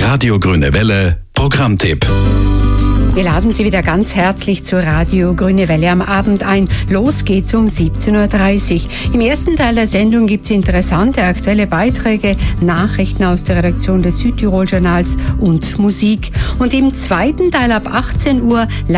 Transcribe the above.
Radio Grüne Welle Programmtipp. Wir laden Sie wieder ganz herzlich zur Radio Grüne Welle am Abend ein. Los geht's um 17.30 Uhr. Im ersten Teil der Sendung gibt's interessante aktuelle Beiträge, Nachrichten aus der Redaktion des Südtirol-Journals und Musik. Und im zweiten Teil ab 18 Uhr